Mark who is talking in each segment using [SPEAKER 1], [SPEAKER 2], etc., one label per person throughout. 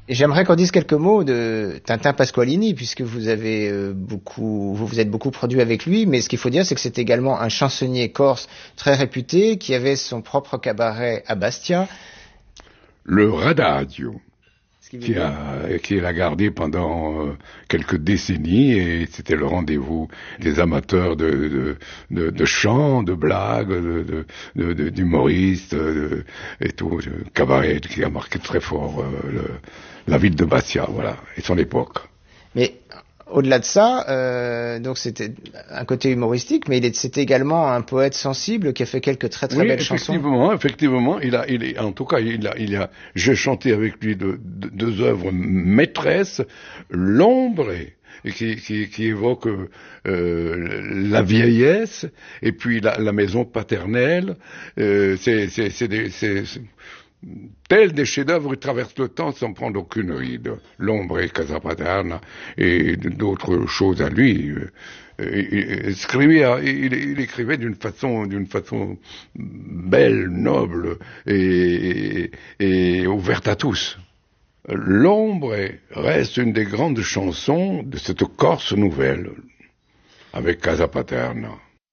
[SPEAKER 1] Et j'aimerais qu'on dise quelques mots de Tintin Pasqualini, puisque vous avez vous vous êtes beaucoup produit avec lui, mais ce qu'il faut dire, c'est que c'est également un chansonnier corse très réputé, qui avait son propre cabaret à Bastia.
[SPEAKER 2] Le Radadio,
[SPEAKER 1] Ce qui veut dire...
[SPEAKER 2] qui l'a gardé pendant quelques décennies, et c'était le rendez-vous des amateurs de chants, de blagues, d'humoristes, et tout, cabaret qui a marqué très fort la ville de Bastia, voilà, et son époque.
[SPEAKER 1] Mais au-delà de ça, donc c'était un côté humoristique, mais c'était également un poète sensible qui a fait quelques très belles chansons.
[SPEAKER 2] Effectivement, j'ai chanté avec lui deux œuvres maîtresses, L'ombre, et qui évoque la vieillesse, et puis la maison paternelle. Tels des chefs-d'œuvre traversent le temps sans prendre aucune ride. L'ombre et Casa Paterna et d'autres choses à lui. Il écrivait d'une façon belle, noble et ouverte à tous. L'ombre reste une des grandes chansons de cette Corse nouvelle, avec Casa Paterna.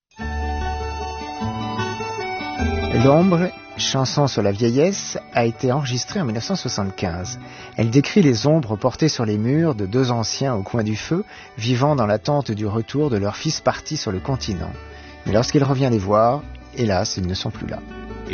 [SPEAKER 1] L'ombre, chanson sur la vieillesse, a été enregistrée en 1975. Elle décrit les ombres portées sur les murs de deux anciens au coin du feu, vivant dans l'attente du retour de leur fils parti sur le continent. Mais lorsqu'il revient les voir, hélas, ils ne sont plus là.